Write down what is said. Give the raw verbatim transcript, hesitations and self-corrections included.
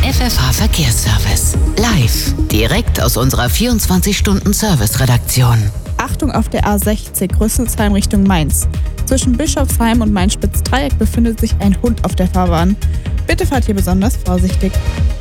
F F H Verkehrsservice. Live, direkt aus unserer vierundzwanzig-Stunden-Service-Redaktion. Achtung auf der A sechzig, Rüsselsheim Richtung Mainz. Zwischen Bischofsheim und Mainz-Spitz-Dreieck befindet sich ein Hund auf der Fahrbahn. Bitte fahrt hier besonders vorsichtig.